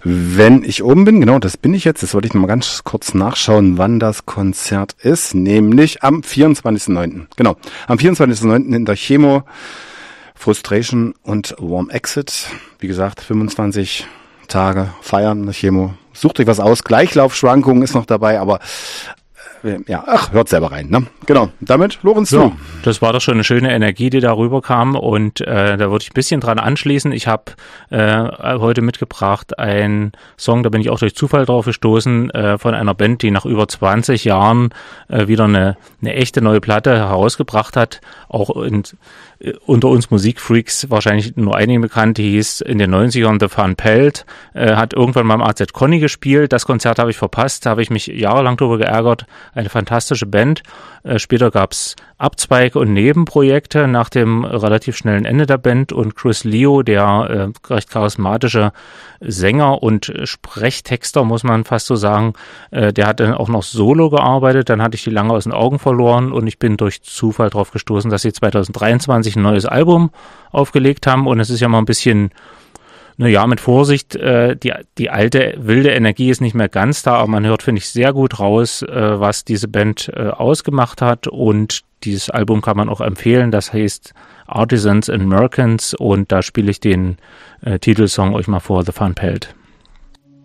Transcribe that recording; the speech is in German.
wenn ich oben bin, genau, das bin ich jetzt. Das wollte ich noch mal ganz kurz nachschauen, wann das Konzert ist. Nämlich am 24.09. Genau, am 24.09. in der Chemo, Frustration und Warm Exit. Wie gesagt, 25 Tage feiern in der Chemo. Sucht euch was aus. Gleichlaufschwankungen ist noch dabei, aber hört selber rein, ne? Genau. Damit, Lorenz, du. Das war doch schon eine schöne Energie, die da rüberkam, und da würde ich ein bisschen dran anschließen. Ich habe heute mitgebracht einen Song, da bin ich auch durch Zufall drauf gestoßen, von einer Band, die nach über 20 Jahren wieder eine echte neue Platte herausgebracht hat, auch unter uns Musikfreaks wahrscheinlich nur einigen bekannt, die hieß in den 90ern The Fun Pelt, hat irgendwann mal im AZ Conny gespielt. Das Konzert habe ich verpasst, da habe ich mich jahrelang drüber geärgert. Eine fantastische Band. Später gab's Abzweige und Nebenprojekte nach dem relativ schnellen Ende der Band, und Chris Leo, der recht charismatische Sänger und Sprechtexter, muss man fast so sagen, der hat dann auch noch solo gearbeitet. Dann hatte ich die lange aus den Augen verloren, und ich bin durch Zufall drauf gestoßen, dass sie 2023 ein neues Album aufgelegt haben, und es ist ja mal ein bisschen, mit Vorsicht, die alte wilde Energie ist nicht mehr ganz da, aber man hört, finde ich, sehr gut raus, was diese Band ausgemacht hat, und dieses Album kann man auch empfehlen. Das heißt Artisans and Merchants, und da spiele ich den Titelsong euch mal vor, The Fun Pelt.